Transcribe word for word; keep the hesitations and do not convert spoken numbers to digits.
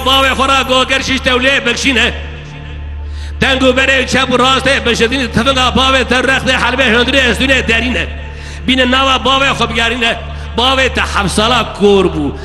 باوی خورا گوگر شش توله بکشینه دنگو بره چپ و راسته بشدین تفنگا باوی تر رخت حلبه هندره استونه درینه بین نوا باوی خوب گرینه باوی تا حفصالا کور بو